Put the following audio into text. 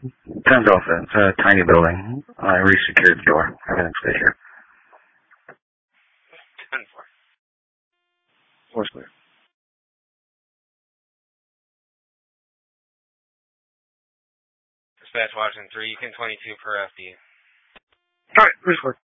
10 Delta. It's a tiny building. I resecured the door. Everything's good here. 10-4. 4's clear. Dispatch Washington 3, you can 22 per FD. Alright, 3's clear.